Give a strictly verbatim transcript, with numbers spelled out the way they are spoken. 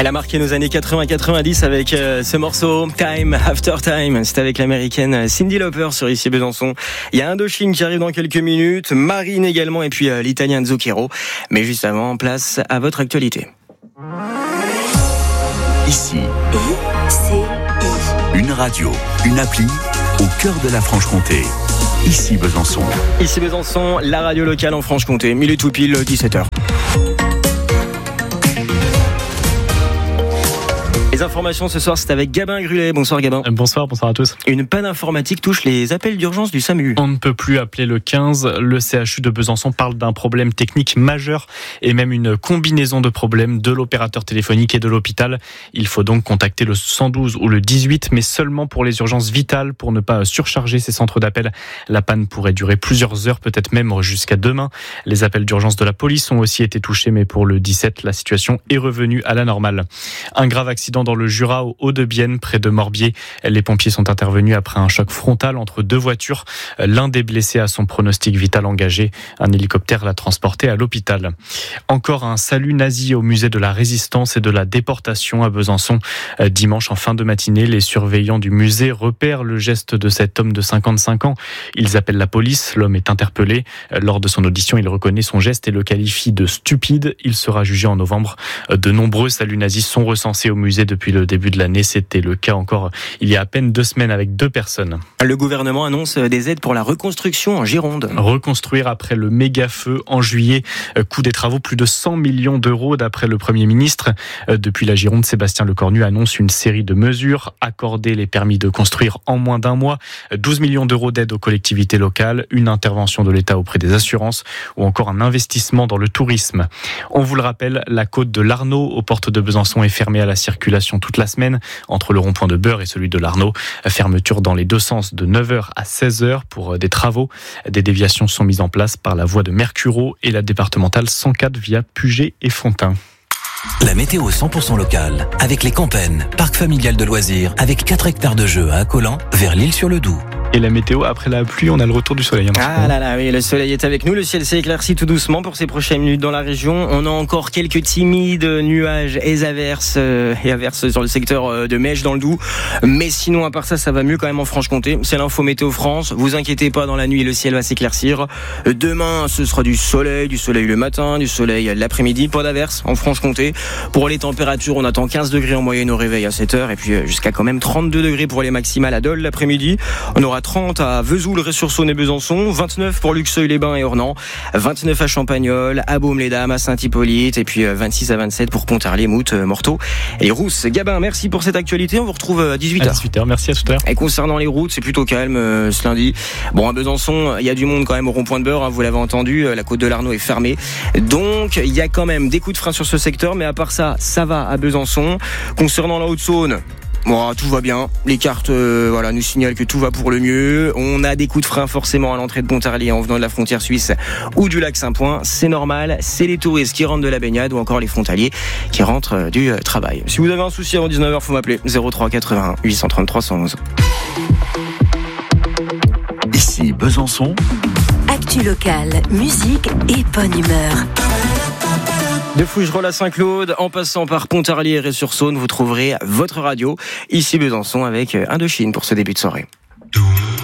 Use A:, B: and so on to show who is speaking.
A: Elle a marqué nos années quatre-vingts quatre-vingt-dix avec euh, ce morceau Time After Time. C'est avec l'américaine Cyndi Lauper sur Ici Besançon. Il y a Indochine qui arrive dans quelques minutes, Marine également et puis euh, l'italien Zucchero. Mais juste avant, place à votre actualité.
B: Ici,
C: I C I.
B: Une radio, une appli au cœur de la Franche-Comté. Ici Besançon.
A: Ici Besançon, la radio locale en Franche-Comté. Mille et tout pile, dix-sept heures. Les informations ce soir, c'est avec Gabin Grulet. Bonsoir Gabin.
D: Bonsoir, bonsoir à tous.
A: Une panne informatique touche les appels d'urgence du SAMU.
D: On ne peut plus appeler le quinze. Le C H U de Besançon parle d'un problème technique majeur et même une combinaison de problèmes de l'opérateur téléphonique et de l'hôpital. Il faut donc contacter le cent douze ou le dix-huit, mais seulement pour les urgences vitales, pour ne pas surcharger ces centres d'appel. La panne pourrait durer plusieurs heures, peut-être même jusqu'à demain. Les appels d'urgence de la police ont aussi été touchés, mais pour le dix-sept, la situation est revenue à la normale. Un grave accident dans le Jura, au Haut-de-Bienne, près de Morbier. Les pompiers sont intervenus après un choc frontal entre deux voitures. L'un des blessés a son pronostic vital engagé. Un hélicoptère l'a transporté à l'hôpital. Encore un salut nazi au musée de la Résistance et de la déportation à Besançon. Dimanche, en fin de matinée, les surveillants du musée repèrent le geste de cet homme de cinquante-cinq ans. Ils appellent la police. L'homme est interpellé. Lors de son audition, il reconnaît son geste et le qualifie de stupide. Il sera jugé en novembre. De nombreux saluts nazis sont recensés au musée depuis le début de l'année. C'était le cas encore il y a à peine deux semaines avec deux personnes.
A: Le gouvernement annonce des aides pour la reconstruction en Gironde.
D: Reconstruire après le méga feu en juillet. Coût des travaux, plus de cent millions d'euros d'après le Premier ministre. Depuis la Gironde, Sébastien Lecornu annonce une série de mesures. Accorder les permis de construire en moins d'un mois. douze millions d'euros d'aide aux collectivités locales. Une intervention de l'État auprès des assurances. Ou encore un investissement dans le tourisme. On vous le rappelle, la côte de l'Arnaud aux portes de Besançon est fermée à la circulation toute la semaine entre le rond-point de Beurre et celui de l'Arnaud. Fermeture dans les deux sens de neuf heures à seize heures pour des travaux. Des déviations sont mises en place par la voie de Mercuro et la départementale cent quatre via Puget et Fontaine.
E: La météo cent pour cent locale avec les Campennes, parc familial de loisirs avec quatre hectares de jeux à Accolant vers l'Île-sur-le-Doubs.
D: Et la météo, après la pluie, on a le retour du soleil. Hein,
A: ah là là, oui, le soleil est avec nous. Le ciel s'est éclairci tout doucement pour ces prochaines minutes dans la région. On a encore quelques timides nuages et averses, euh, et averses sur le secteur de Mèche dans le Doubs. Mais sinon, à part ça, ça va mieux quand même en Franche-Comté. C'est l'info météo France. Vous inquiétez pas, dans la nuit, le ciel va s'éclaircir. Demain, ce sera du soleil, du soleil le matin, du soleil l'après-midi. Pas d'averses en Franche-Comté. Pour les températures, on attend quinze degrés en moyenne au réveil à sept heures. Et puis jusqu'à quand même trente-deux degrés pour les maximales à Dole l'après-midi. On aura trente à Vesoul, Ré-sur-Saône et Besançon, vingt-neuf pour Luxeuil-les-Bains et Ornans, vingt-neuf à Champagnole, à Baume-les-Dames, à Saint-Hippolyte et puis vingt-six à vingt-sept pour Pontarlier, Mout, Morteau et les Rousses. Gabin, merci pour cette actualité. On vous retrouve à dix-huit heures.
D: À dix-huit heures, merci, à tout à l'heure.
A: Et concernant les routes, c'est plutôt calme euh, ce lundi. Bon, à Besançon, il y a du monde quand même au rond-point de Beurre, hein, vous l'avez entendu, la côte de l'Arnaud est fermée. Donc, il y a quand même des coups de frein sur ce secteur, mais à part ça, ça va à Besançon. Concernant la Haute-Saône, bon, tout va bien. Les cartes euh, voilà, nous signalent que tout va pour le mieux. On a des coups de frein forcément à l'entrée de Pontarlier en venant de la frontière suisse ou du lac Saint-Point. C'est normal. C'est les touristes qui rentrent de la baignade ou encore les frontaliers qui rentrent euh, du euh, travail. Si vous avez un souci avant dix-neuf heures, faut m'appeler zéro trois quatre-vingt-un huit cent trente-trois cent onze.
B: Ici Besançon.
C: Actu locale, musique et bonne humeur.
A: De Fougerolles à Saint-Claude, en passant par Pontarlier et Ré-sur-Saône, vous trouverez votre radio. Ici Besançon avec Indochine pour ce début de soirée.